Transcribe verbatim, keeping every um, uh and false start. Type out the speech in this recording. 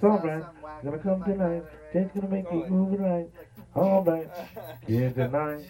It's alright. Gonna come tonight. Jay's gonna make you move it right. All right. Here tonight.